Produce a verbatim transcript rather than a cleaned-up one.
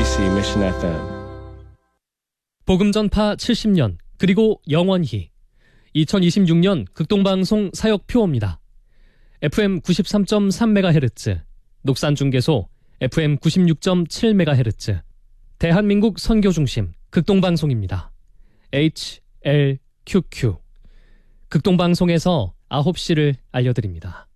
엠비씨 Mission 에프엠. 복음 전파 칠십 년 그리고 영원히 이천이십육 년 극동방송 사역 표어입니다. 에프엠 구십삼 점 삼 메가헤르츠, 녹산중계소 에프엠 구십육 점 칠 메가헤르츠, 대한민국 선교중심 극동방송입니다. 에이치엘큐큐 극동방송에서 아홉 시를 알려드립니다.